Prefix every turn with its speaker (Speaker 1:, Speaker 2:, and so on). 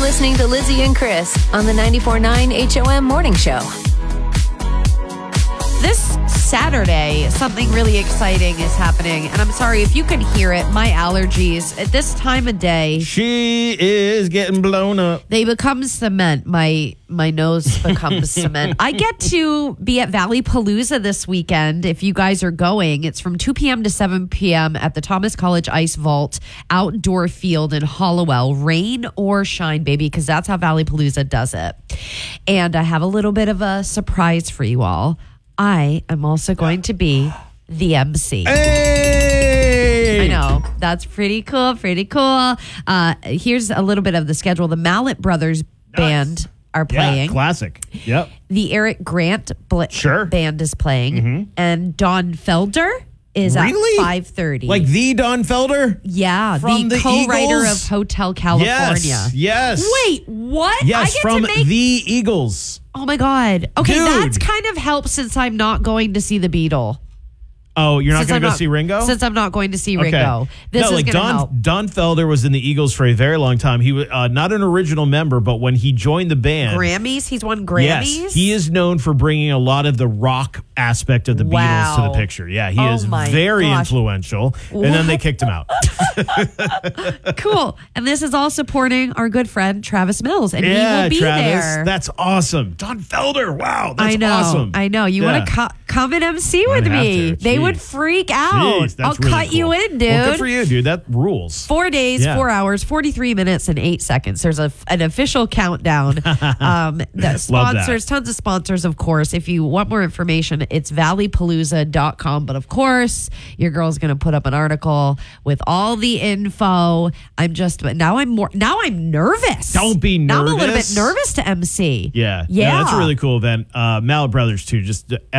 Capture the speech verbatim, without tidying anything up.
Speaker 1: listening to Lizzie and Chris on the ninety-four point nine H O M Morning Show.
Speaker 2: This Saturday, something really exciting is happening. And I'm sorry if you can hear it. My allergies at this time of day,
Speaker 3: She is getting blown up.
Speaker 2: they become cement. My my nose becomes cement. I get to be at Valley Palooza this weekend. If you guys are going, it's from two p.m. to seven p.m. at the Thomas College Ice Vault outdoor field in Hollowell. Rain or shine, baby, because that's how Valley Palooza does it. And I have a little bit of a surprise for you all. I am also going to be the M C.
Speaker 3: Hey!
Speaker 2: I know. That's pretty cool. Pretty cool. Uh, here's a little bit of the schedule. The Mallet Brothers Band are playing.
Speaker 3: Yeah, classic. Yep.
Speaker 2: The Eric Grant Bl-
Speaker 3: Sure.
Speaker 2: Band is playing. Mm-hmm. And Don Felder is
Speaker 3: Really?
Speaker 2: at five thirty.
Speaker 3: Like the Don Felder?
Speaker 2: Yeah,
Speaker 3: From
Speaker 2: the,
Speaker 3: the
Speaker 2: co-writer
Speaker 3: Eagles?
Speaker 2: of Hotel California.
Speaker 3: Yes. Yes.
Speaker 2: Wait, what?
Speaker 3: Yes,
Speaker 2: I get
Speaker 3: from
Speaker 2: to make-
Speaker 3: the Eagles.
Speaker 2: Oh my God. Okay,
Speaker 3: Dude.
Speaker 2: that's kind of helped since I'm not going to see the Beatle.
Speaker 3: Oh, you're not
Speaker 2: Since
Speaker 3: going
Speaker 2: I'm
Speaker 3: to go
Speaker 2: not-
Speaker 3: see Ringo?
Speaker 2: Since I'm not going to see
Speaker 3: Okay.
Speaker 2: Ringo. This
Speaker 3: no,
Speaker 2: is
Speaker 3: like
Speaker 2: going to
Speaker 3: Don,
Speaker 2: help.
Speaker 3: Don Felder was in the Eagles for a very long time. He was uh, not an original member, but when he joined the band,
Speaker 2: Grammys? He's won Grammys?
Speaker 3: yes, he is known for bringing a lot of the rock aspect of the Beatles to
Speaker 2: Wow.
Speaker 3: the picture. Yeah, he
Speaker 2: Oh
Speaker 3: is
Speaker 2: my
Speaker 3: very
Speaker 2: gosh.
Speaker 3: influential. And then they kicked him out.
Speaker 2: Cool. And this is all supporting our good friend Travis Mills. And
Speaker 3: yeah,
Speaker 2: he will be
Speaker 3: Travis,
Speaker 2: there.
Speaker 3: that's awesome. Don Felder, wow, that's
Speaker 2: I know.
Speaker 3: awesome.
Speaker 2: I know. You
Speaker 3: Yeah.
Speaker 2: want to co- come and M C with
Speaker 3: I'd have
Speaker 2: me?
Speaker 3: to.
Speaker 2: They would
Speaker 3: Jeez.
Speaker 2: freak out.
Speaker 3: Jeez, that's
Speaker 2: I'll
Speaker 3: really
Speaker 2: cut you
Speaker 3: cool.
Speaker 2: in, dude.
Speaker 3: Well, good for you, dude. That rules.
Speaker 2: Four days,
Speaker 3: Yeah.
Speaker 2: four hours, forty-three minutes, and eight seconds. There's a, an official countdown. um, that sponsors, tons of sponsors, of course. If you want more information, it's valley palooza dot com. But of course, your girl's going to put up an article with all the info. I'm just, but now I'm more, now I'm nervous.
Speaker 3: Don't be
Speaker 2: Now I'm a little bit
Speaker 3: nervous.
Speaker 2: nervous to M C.
Speaker 3: Yeah.
Speaker 2: Yeah.
Speaker 3: No, that's a really cool event. Uh, Mallet Brothers, too. Just